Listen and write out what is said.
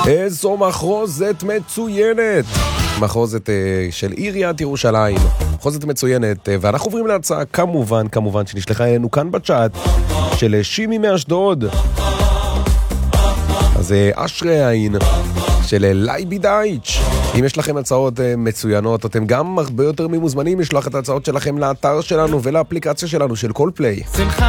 איזו מחרוזת מצוינת, מחרוזת של עיריית ירושלים, מחרוזת מצוינת. ואנחנו עוברים להצעה כמובן שנשלחה אלינו כאן בצ'אט של שימי מאשדוד. אז אשרי העין של לייבי דייץ'. אם יש לכם הצעות מצוינות, אתם גם הרבה יותר ממוזמנים לשלוח את ההצעות שלכם לאתר שלנו ולאפליקציה שלנו של כל פליי. שמחה